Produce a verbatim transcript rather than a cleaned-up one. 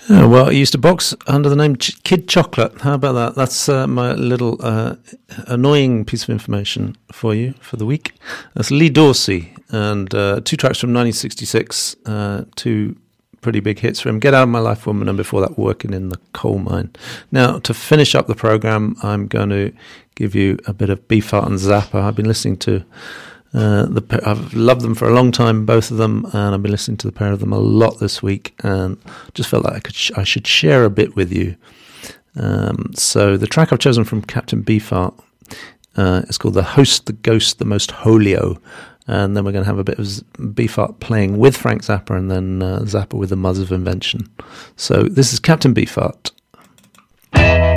Oh, well, I used to box under the name Ch- Kid Chocolate. How about that? That's uh, my little uh, annoying piece of information for you for the week. That's Lee Dorsey, and uh, two tracks from nineteen sixty-six, uh, two pretty big hits for him. Get Out of My Life, Woman, and before that, Working in the Coal Mine. Now, to finish up the program, I'm going to give you a bit of Beefheart and Zappa. I've been listening to Uh, the I've loved them for a long time, both of them, and I've been listening to the pair of them a lot this week, and just felt like I could sh- I should share a bit with you. Um, so the track I've chosen from Captain Beefheart uh, is called "The Host, the Ghost, the Most Holio," and then we're going to have a bit of Beefheart playing with Frank Zappa, and then uh, Zappa with the Muzz of Invention. So this is Captain Beefheart